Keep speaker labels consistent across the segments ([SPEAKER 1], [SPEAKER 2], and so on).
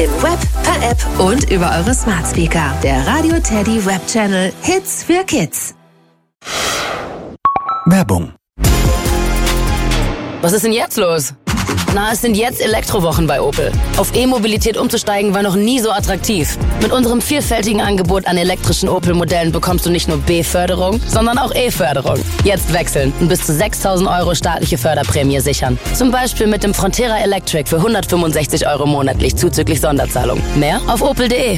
[SPEAKER 1] Im Web, per App und über eure Smart Speaker. Der Radio Teddy Web Channel Hits für Kids.
[SPEAKER 2] Werbung.
[SPEAKER 3] Was ist denn jetzt los? Na, es sind jetzt Elektrowochen bei Opel. Auf E-Mobilität umzusteigen war noch nie so attraktiv. Mit unserem vielfältigen Angebot an elektrischen Opel-Modellen bekommst du nicht nur B-Förderung, sondern auch E-Förderung. Jetzt wechseln und bis zu 6.000 € staatliche Förderprämie sichern. Zum Beispiel mit dem Frontera Electric für 165 € monatlich zuzüglich Sonderzahlung. Mehr auf opel.de.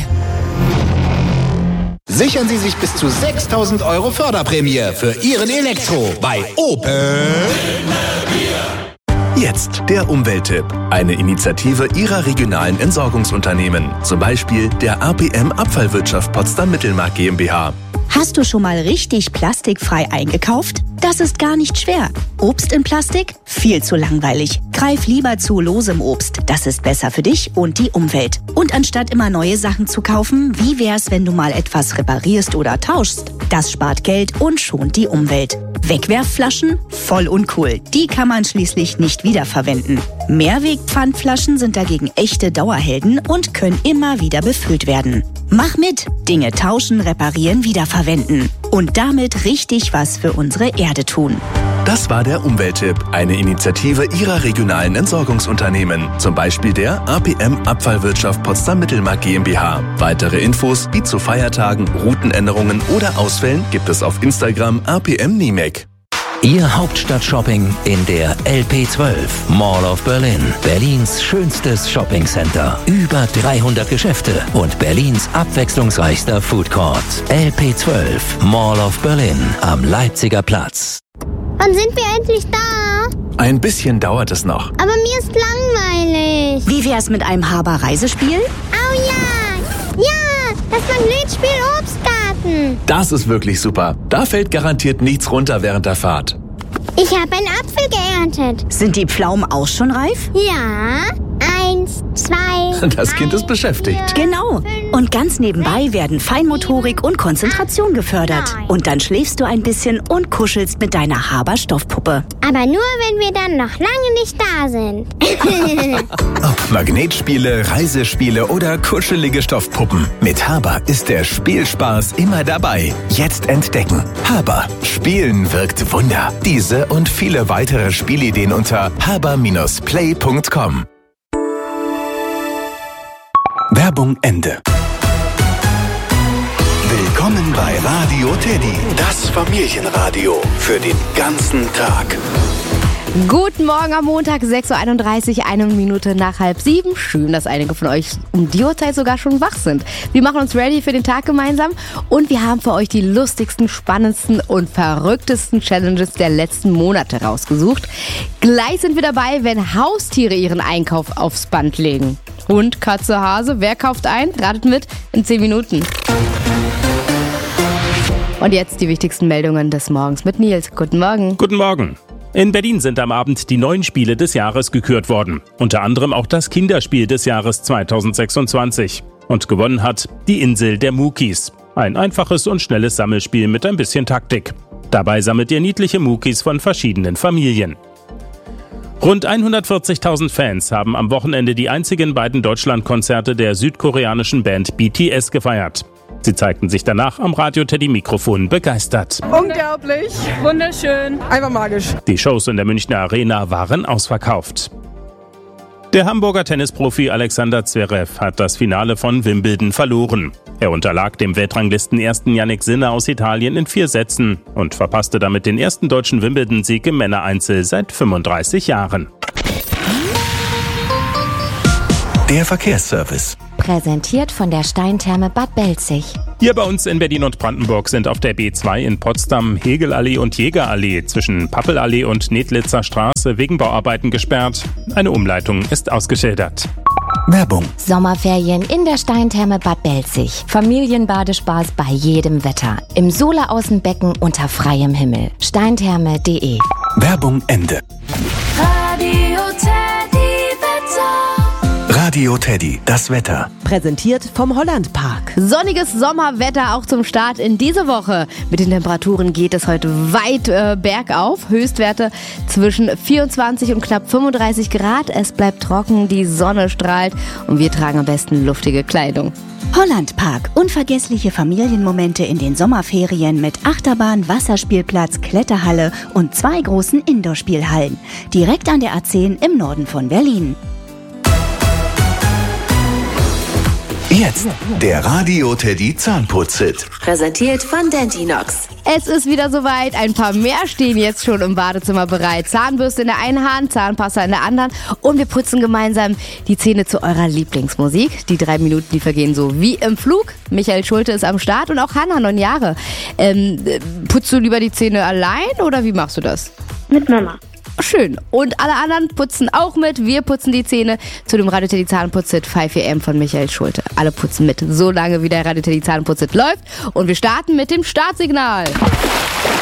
[SPEAKER 2] Sichern Sie sich bis zu 6.000 € Förderprämie für Ihren Elektro bei Opel. Jetzt der Umwelttipp. Eine Initiative Ihrer regionalen Entsorgungsunternehmen. Zum Beispiel der APM Abfallwirtschaft Potsdam-Mittelmark GmbH.
[SPEAKER 4] Hast du schon mal richtig plastikfrei eingekauft? Das ist gar nicht schwer. Obst in Plastik? Viel zu langweilig. Greif lieber zu losem Obst. Das ist besser für dich und die Umwelt. Und anstatt immer neue Sachen zu kaufen, wie wär's, wenn du mal etwas reparierst oder tauschst? Das spart Geld und schont die Umwelt. Wegwerfflaschen? Voll uncool. Die kann man schließlich nicht wiederverwenden. Mehrwegpfandflaschen sind dagegen echte Dauerhelden und können immer wieder befüllt werden. Mach mit! Dinge tauschen, reparieren, wiederverwenden. Und damit richtig was für unsere Erde tun.
[SPEAKER 2] Das war der Umwelttipp. Eine Initiative Ihrer regionalen Entsorgungsunternehmen. Zum Beispiel der APM Abfallwirtschaft Potsdam-Mittelmark GmbH. Weitere Infos wie zu Feiertagen, Routenänderungen oder Ausfällen gibt es auf Instagram APM Nimek.
[SPEAKER 5] Ihr Hauptstadt-Shopping in der LP12, Mall of Berlin. Berlins schönstes Shoppingcenter. Über 300 Geschäfte und Berlins abwechslungsreichster Foodcourt. LP12, Mall of Berlin am Leipziger Platz.
[SPEAKER 6] Wann sind wir endlich da?
[SPEAKER 2] Ein bisschen dauert es noch.
[SPEAKER 6] Aber mir ist langweilig.
[SPEAKER 4] Wie wär's mit einem Haber-Reisespiel?
[SPEAKER 6] Oh ja! Ja! Das Magnetspiel Obstgarten.
[SPEAKER 2] Das ist wirklich super. Da fällt garantiert nichts runter während der Fahrt.
[SPEAKER 6] Ich habe einen Apfel geerntet.
[SPEAKER 4] Sind die Pflaumen auch schon reif?
[SPEAKER 6] Ja. 1, 2.
[SPEAKER 2] Das Kind ist beschäftigt.
[SPEAKER 4] Genau. Und ganz nebenbei werden Feinmotorik und Konzentration gefördert. Und dann schläfst du ein bisschen und kuschelst mit deiner Haber-Stoffpuppe.
[SPEAKER 6] Aber nur, wenn wir dann noch lange nicht da sind.
[SPEAKER 2] Ob Magnetspiele, Reisespiele oder kuschelige Stoffpuppen. Mit Haber ist der Spielspaß immer dabei. Jetzt entdecken. Haber. Spielen wirkt Wunder. Diese und viele weitere Spielideen unter haber-play.com. Werbung Ende. Willkommen bei Radio Teddy, das Familienradio für den ganzen Tag.
[SPEAKER 7] Guten Morgen am Montag, 6.31 Uhr, 1 Minute nach 6:30. Schön, dass einige von euch um die Uhrzeit sogar schon wach sind. Wir machen uns ready für den Tag gemeinsam und wir haben für euch die lustigsten, spannendsten und verrücktesten Challenges der letzten Monate rausgesucht. Gleich sind wir dabei, wenn Haustiere ihren Einkauf aufs Band legen. Hund, Katze, Hase, wer kauft ein? Ratet mit in 10 Minuten. Und jetzt die wichtigsten Meldungen des Morgens mit Nils. Guten Morgen.
[SPEAKER 8] Guten Morgen. In Berlin sind am Abend die 9 Spiele des Jahres gekürt worden. Unter anderem auch das Kinderspiel des Jahres 2026. Und gewonnen hat die Insel der Mukis. Ein einfaches und schnelles Sammelspiel mit ein bisschen Taktik. Dabei sammelt ihr niedliche Mukis von verschiedenen Familien. Rund 140.000 Fans haben am Wochenende die einzigen beiden Deutschlandkonzerte der südkoreanischen Band BTS gefeiert. Sie zeigten sich danach am Radio Teddy Mikrofon begeistert.
[SPEAKER 9] Unglaublich, wunderschön, einfach magisch.
[SPEAKER 8] Die Shows in der Münchner Arena waren ausverkauft. Der Hamburger Tennisprofi Alexander Zverev hat das Finale von Wimbledon verloren. Er unterlag dem Weltranglisten-Ersten Jannik Sinner aus Italien in 4 Sätzen und verpasste damit den ersten deutschen Wimbledon-Sieg im Männereinzel seit 35 Jahren.
[SPEAKER 2] Der Verkehrsservice.
[SPEAKER 10] Präsentiert von der Steintherme Bad Belzig.
[SPEAKER 8] Hier bei uns in Berlin und Brandenburg sind auf der B2 in Potsdam Hegelallee und Jägerallee zwischen Pappelallee und Nedlitzer Straße wegen Bauarbeiten gesperrt. Eine Umleitung ist ausgeschildert.
[SPEAKER 2] Werbung.
[SPEAKER 10] Sommerferien in der Steintherme Bad Belzig. Familienbadespaß bei jedem Wetter. Im Sola-Außenbecken unter freiem Himmel. Steintherme.de.
[SPEAKER 2] Werbung Ende.
[SPEAKER 1] Radio Teddy Wetter.
[SPEAKER 2] Radio Teddy, das Wetter.
[SPEAKER 11] Präsentiert vom Holland Park.
[SPEAKER 7] Sonniges Sommerwetter auch zum Start in diese Woche. Mit den Temperaturen geht es heute weit bergauf. Höchstwerte zwischen 24 und knapp 35 Grad. Es bleibt trocken, die Sonne strahlt und wir tragen am besten luftige Kleidung.
[SPEAKER 4] Holland Park. Unvergessliche Familienmomente in den Sommerferien mit Achterbahn, Wasserspielplatz, Kletterhalle und 2 großen Indoor-Spielhallen. Direkt an der A10 im Norden von Berlin.
[SPEAKER 2] Jetzt der Radio Teddy Zahnputz-Hit.
[SPEAKER 1] Präsentiert von Dentinox.
[SPEAKER 7] Es ist wieder soweit. Ein paar mehr stehen jetzt schon im Badezimmer bereit. Zahnbürste in der einen Hand, Zahnpasta in der anderen. Und wir putzen gemeinsam die Zähne zu eurer Lieblingsmusik. Die 3 Minuten, die vergehen so wie im Flug. Michael Schulte ist am Start und auch Hannah, 9 Jahre. Putzt du lieber die Zähne allein oder wie machst du das?
[SPEAKER 6] Mit Mama.
[SPEAKER 7] Schön. Und alle anderen putzen auch mit. Wir putzen die Zähne zu dem Radio Teddy Zahnputz-Hit 5 AM von Michael Schulte. Alle putzen mit, so lange wie der Radio Teddy Zahnputz-Hit läuft. Und wir starten mit dem Startsignal.